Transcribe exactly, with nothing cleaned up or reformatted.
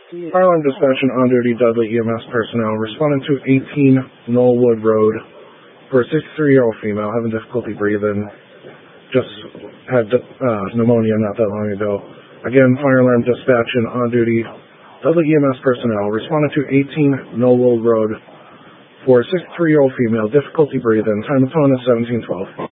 Fire alarm dispatch and on-duty Dudley E M S personnel responding to eighteen Knollwood Road for a sixty-three-year-old female having difficulty breathing. Just had uh, pneumonia not that long ago. Again, fire alarm dispatch and on-duty Dudley E M S personnel responding to eighteen Knollwood Road for a sixty-three-year-old female difficulty breathing. Time of phone is seventeen twelve.